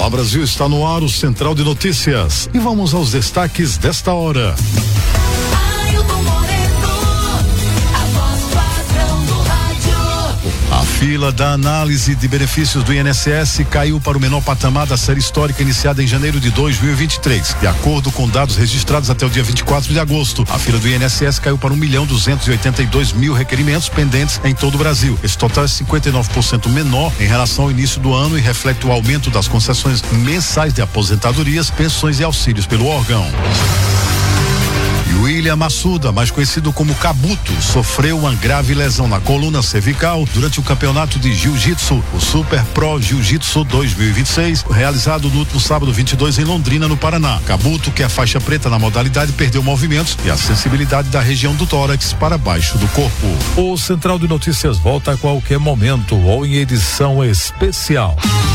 Olá Brasil, está no ar o Central de Notícias e vamos aos destaques desta hora. A fila da análise de benefícios do INSS caiu para o menor patamar da série histórica iniciada em janeiro de 2023. De acordo com dados registrados até o dia 24 de agosto, a fila do INSS caiu para 1.282.000 requerimentos pendentes em todo o Brasil. Esse total é 59% menor em relação ao início do ano e reflete o aumento das concessões mensais de aposentadorias, pensões e auxílios pelo órgão. William Massuda, mais conhecido como Cabuto, sofreu uma grave lesão na coluna cervical durante o campeonato de Jiu-Jitsu, o Super Pro Jiu-Jitsu 2026, realizado no último sábado 22 em Londrina, no Paraná. Cabuto, que é faixa preta na modalidade, perdeu movimentos e a sensibilidade da região do tórax para baixo do corpo. O Central de Notícias volta a qualquer momento ou em edição especial.